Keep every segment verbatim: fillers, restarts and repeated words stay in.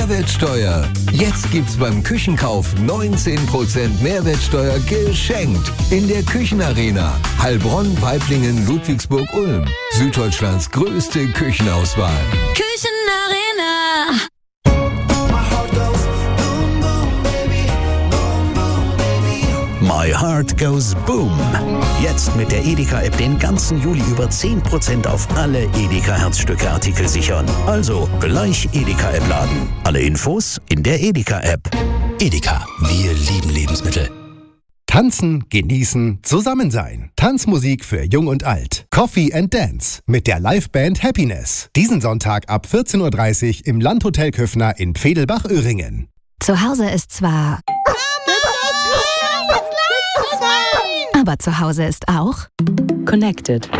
Mehrwertsteuer. Jetzt gibt's beim Küchenkauf neunzehn Prozent Mehrwertsteuer geschenkt. In der Küchenarena. Heilbronn, Waiblingen, Ludwigsburg, Ulm. Süddeutschlands größte Küchenauswahl. Küchenarena. My Heart Goes Boom. Jetzt mit der Edeka-App den ganzen Juli über zehn Prozent auf alle Edeka-Herzstücke-Artikel sichern. Also gleich Edeka-App laden. Alle Infos in der Edeka-App. Edeka, wir lieben Lebensmittel. Tanzen, genießen, zusammen sein. Tanzmusik für Jung und Alt. Coffee and Dance mit der Liveband Happiness. Diesen Sonntag ab vierzehn Uhr dreißig im Landhotel Köfner in Pfedelbach-Öhringen. Zu Hause ist zwar... Aber zu Hause ist auch Connected.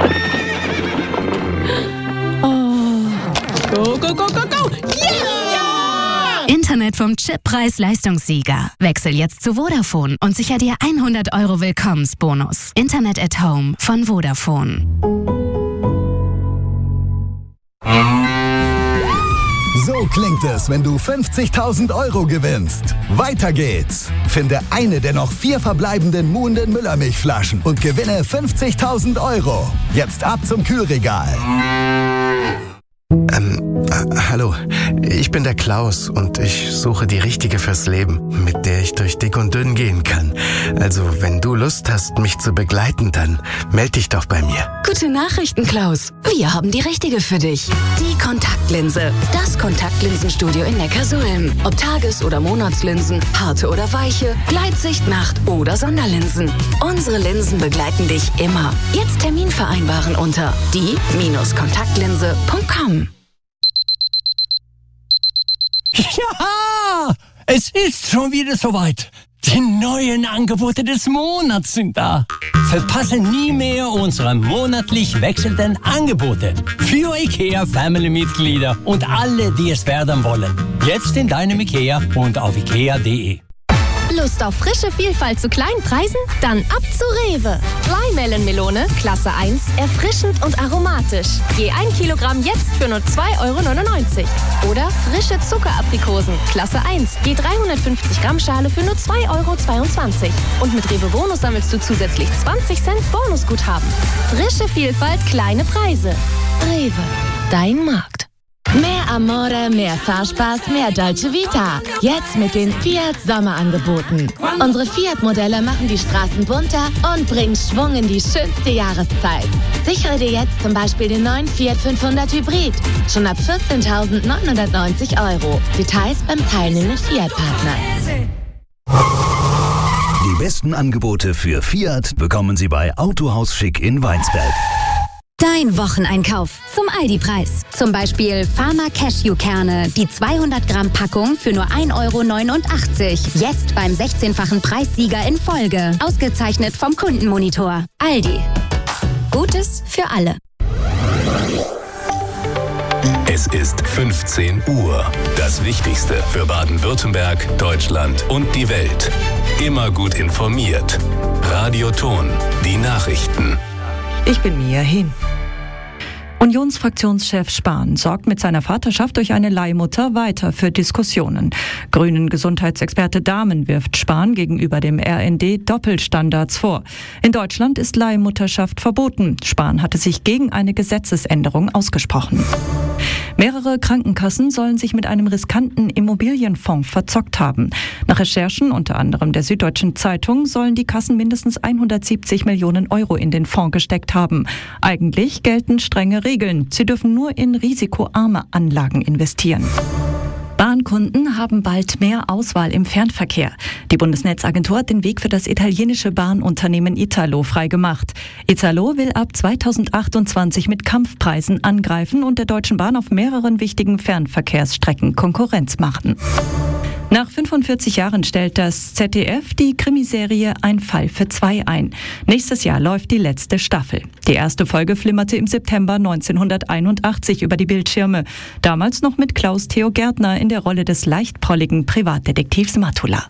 Oh. Go, go, go, go, go! Yeah! Internet vom Chippreis-Leistungssieger. Wechsel jetzt zu Vodafone und sicher dir hundert Euro Willkommensbonus. Internet at Home von Vodafone. So klingt es, wenn du fünfzigtausend Euro gewinnst. Weiter geht's. Finde eine der noch vier verbleibenden Muhnden Müllermilchflaschen und gewinne fünfzigtausend Euro. Jetzt ab zum Kühlregal. Ähm, äh, hallo, ich bin der Klaus und ich suche die Richtige fürs Leben, mit der ich durch dick und dünn gehen kann. Also, wenn du Lust hast, mich zu begleiten, dann meld dich doch bei mir. Gute Nachrichten, Klaus. Wir haben die Richtige für dich. Die Kontaktlinse. Das Kontaktlinsenstudio in Neckarsulm. Ob Tages- oder Monatslinsen, harte oder weiche, Gleitsicht, Nacht- oder Sonderlinsen. Unsere Linsen begleiten dich immer. Jetzt Termin vereinbaren unter die Kontaktlinse punkt com. Ja, es ist schon wieder soweit. Die neuen Angebote des Monats sind da. Verpasse nie mehr unsere monatlich wechselnden Angebote für IKEA Family-Mitglieder und alle, die es werden wollen. Jetzt in deinem IKEA und auf ikea punkt de. Lust auf frische Vielfalt zu kleinen Preisen? Dann ab zu Rewe. Flymelon-Melone, Klasse eins, erfrischend und aromatisch. Je ein Kilogramm jetzt für nur zwei Euro neunundneunzig. Oder frische Zuckeraprikosen, Klasse eins, je dreihundertfünfzig Gramm Schale für nur zwei Euro zweiundzwanzig. Und mit Rewe Bonus sammelst du zusätzlich zwanzig Cent Bonusguthaben. Frische Vielfalt, kleine Preise. Rewe, dein Markt. Mehr Amore, mehr Fahrspaß, mehr Dolce Vita. Jetzt mit den Fiat Sommerangeboten. Unsere Fiat-Modelle machen die Straßen bunter und bringen Schwung in die schönste Jahreszeit. Sichere dir jetzt zum Beispiel den neuen Fiat fünfhundert Hybrid. Schon ab vierzehntausendneunhundertneunzig Euro. Details beim teilnehmenden Fiat-Partner. Die besten Angebote für Fiat bekommen Sie bei Autohaus Schick in Weinsberg. Dein Wocheneinkauf zum Aldi-Preis. Zum Beispiel Pharma Cashew-Kerne, die zweihundert Gramm Packung für nur ein Euro neunundachtzig. Jetzt beim sechzehnfachen Preissieger in Folge. Ausgezeichnet vom Kundenmonitor. Aldi. Gutes für alle. Es ist fünfzehn Uhr. Das Wichtigste für Baden-Württemberg, Deutschland und die Welt. Immer gut informiert. Radio Ton, die Nachrichten. Ich bin Mia Hin. Unionsfraktionschef Spahn sorgt mit seiner Vaterschaft durch eine Leihmutter weiter für Diskussionen. Grünen Gesundheitsexperte Dahmen wirft Spahn gegenüber dem R N D Doppelstandards vor. In Deutschland ist Leihmutterschaft verboten. Spahn hatte sich gegen eine Gesetzesänderung ausgesprochen. Mehrere Krankenkassen sollen sich mit einem riskanten Immobilienfonds verzockt haben. Nach Recherchen unter anderem der Süddeutschen Zeitung sollen die Kassen mindestens hundertsiebzig Millionen Euro in den Fonds gesteckt haben. Eigentlich gelten strenge Regeln. Sie dürfen nur in risikoarme Anlagen investieren. Bahnkunden haben bald mehr Auswahl im Fernverkehr. Die Bundesnetzagentur hat den Weg für das italienische Bahnunternehmen Italo freigemacht. Italo will ab zweitausendachtundzwanzig mit Kampfpreisen angreifen und der Deutschen Bahn auf mehreren wichtigen Fernverkehrsstrecken Konkurrenz machen. Nach fünfundvierzig Jahren stellt das Z D F die Krimiserie Ein Fall für zwei ein. Nächstes Jahr läuft die letzte Staffel. Die erste Folge flimmerte im September neunzehnhunderteinundachtzig über die Bildschirme. Damals noch mit Klaus Theo Gärtner in der Rolle des leichtprolligen Privatdetektivs Matula.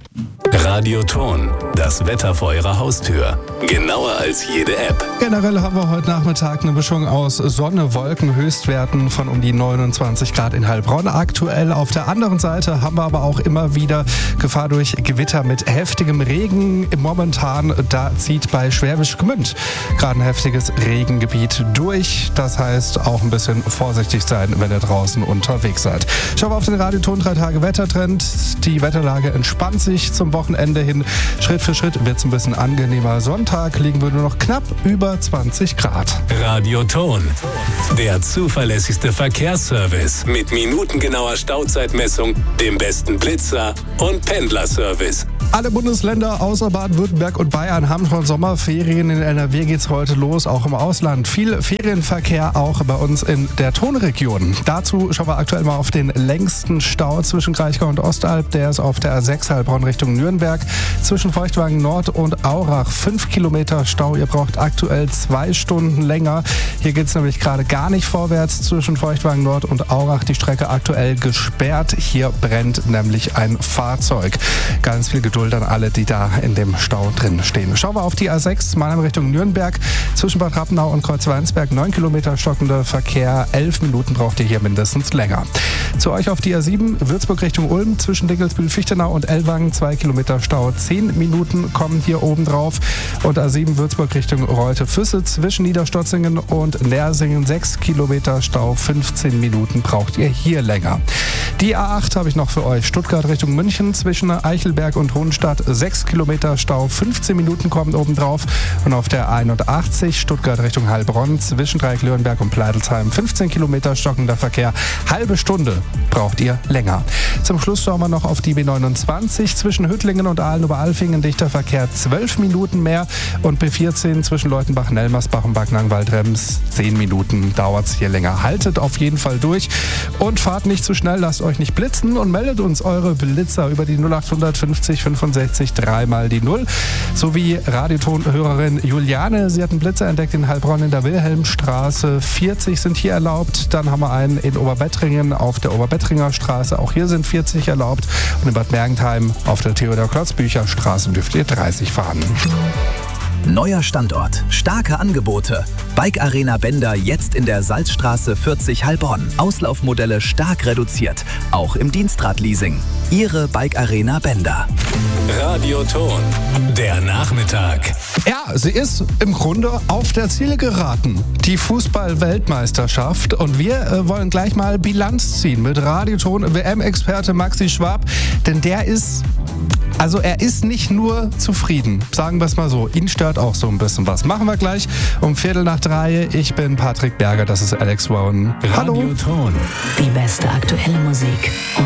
Radioton, das Wetter vor Ihrer Haustür. Genauer als jede App. Generell haben wir heute Nachmittag eine Mischung aus Sonne, Wolken, Höchstwerten von um die neunundzwanzig Grad in Heilbronn aktuell. Auf der anderen Seite haben wir aber auch immer wieder Gefahr durch Gewitter mit heftigem Regen. Momentan, da zieht bei Schwäbisch Gmünd gerade ein heftiges Regengebiet durch. Das heißt, auch ein bisschen vorsichtig sein, wenn ihr draußen unterwegs seid. Schauen wir auf den Radioton drei Tage Wettertrend. Die Wetterlage entspannt sich zum Wochenende hin. Schritt für Schritt wird es ein bisschen angenehmer. Sonntag liegen wir nur noch knapp über zwanzig Grad. Radioton, der zuverlässigste Verkehrsservice mit minutengenauer Stauzeitmessung, dem besten Blitzer und Pendlerservice. Alle Bundesländer außer Baden-Württemberg und Bayern haben schon Sommerferien. In N R W geht's heute los, auch im Ausland. Viel Ferienverkehr auch bei uns in der Tonregion. Dazu schauen wir aktuell mal auf den längsten Stau zwischen Kraichgau und Ostalb. Der ist auf der A sechs Heilbronn Richtung Nürnberg. Zwischen Feuchtwagen Nord und Aurach fünf Kilometer Stau. Ihr braucht aktuell zwei Stunden länger. Hier geht's nämlich gerade gar nicht vorwärts zwischen Feuchtwagen Nord und Aurach. Die Strecke aktuell gesperrt. Hier brennt nämlich ein Fahrzeug. Ganz viel Geduld an alle, die da in dem Stau drin stehen. Schauen wir auf die A sechs, mal in Richtung Nürnberg. Zwischen Bad Rappenau und Kreuzweinsberg neun Kilometer stockender Verkehr. elf Minuten braucht ihr hier mindestens länger. Zu euch auf die A sieben, Würzburg Richtung Ulm. Zwischen Dinkelsbühl-Fichtenau und Ellwangen zwei Kilometer Stau. zehn Minuten kommen hier oben drauf. Und A sieben Würzburg Richtung Reutte-Füsse. Zwischen Niederstotzingen und Nersingen sechs Kilometer Stau. fünfzehn Minuten braucht ihr hier länger. Die A acht habe ich noch für euch. Stuttgart Richtung München. Zwischen Eichelberg und Hohenstadt sechs Kilometer Stau, fünfzehn Minuten kommen oben drauf. Und auf der einundachtzig Stuttgart Richtung Heilbronn zwischen Dreieck-Löwenberg und Pleidelsheim fünfzehn Kilometer stockender Verkehr. Halbe Stunde braucht ihr länger. Zum Schluss schauen wir noch auf die B neunundzwanzig zwischen Hüttlingen und Aalen-Oberalfingen. Dichter Verkehr zwölf Minuten mehr. Und B vierzehn zwischen Leutenbach, Nelmersbach und Backnang-Waldrems zehn Minuten dauert es hier länger. Haltet auf jeden Fall durch und fahrt nicht zu schnell, lasst euch nicht blitzen und meldet uns eure Blitzer über die null acht fünfzig fünfundsechzig dreimal die null sowie Radiotonhörerin Juliane. Sie hat einen Blitzer entdeckt in Heilbronn in der Wilhelmstraße. vierzig sind hier erlaubt. Dann haben wir einen in Oberbettringen auf der Oberbettringer Straße. Auch hier sind vierzig erlaubt. Und in Bad Mergentheim auf der Theodor-Klotzbücher-Straße dürft ihr dreißig fahren. Neuer Standort, starke Angebote. Bike Arena Bender jetzt in der Salzstraße vierzig Heilbronn. Auslaufmodelle stark reduziert, auch im Dienstradleasing. Ihre Bike Arena Bender. Radioton, der Nachmittag. Ja, sie ist im Grunde auf der Zielgeraden. Die Fußball-Weltmeisterschaft. Und wir äh, wollen gleich mal Bilanz ziehen mit Radioton-W M-Experte Maxi Schwab. Denn der ist... Also er ist nicht nur zufrieden, sagen wir es mal so. Ihn stört auch so ein bisschen was. Machen wir gleich um Viertel nach drei. Ich bin Patrick Berger, das ist Alex Rowan. Hallo. Radioton. Die beste aktuelle Musik.